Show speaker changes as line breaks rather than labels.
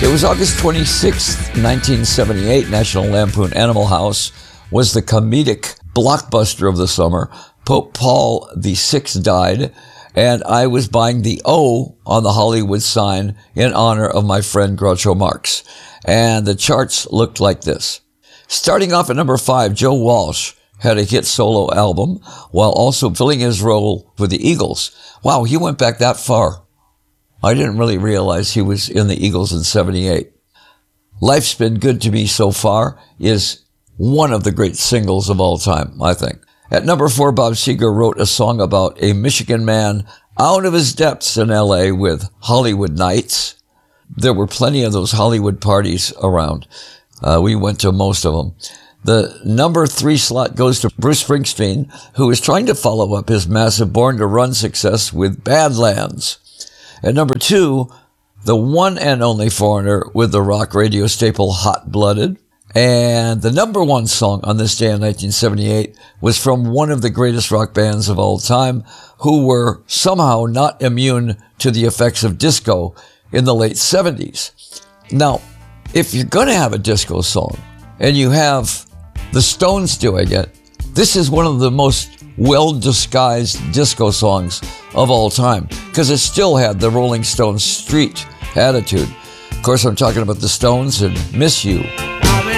It was August 26th, 1978. National Lampoon Animal House was the comedic blockbuster of the summer. Pope Paul VI died, and I was buying the O on the Hollywood sign in honor of my friend Groucho Marx. And the charts looked like this. Starting off at number 5, Joe Walsh had a hit solo album while also filling his role with the Eagles. Wow, he went back that far. I didn't really realize he was in the Eagles in 78. Life's Been Good to Me So Far is one of the great singles of all time, I think. At number 4, Bob Seger wrote a song about a Michigan man out of his depths in L.A. with Hollywood Nights. There were plenty of those Hollywood parties around. We went to most of them. The number 3 slot goes to Bruce Springsteen, who is trying to follow up his massive Born to Run success with Badlands. At number 2, the one and only foreigner with the rock radio staple Hot Blooded. And the number 1 song on this day in 1978 was from one of the greatest rock bands of all time, who were somehow not immune to the effects of disco in the late 70s. Now, if you're going to have a disco song, and you have the Stones doing it, this is one of the most well-disguised disco songs of all time, because it still had the Rolling Stones street attitude. Of course, I'm talking about the Stones and Miss You.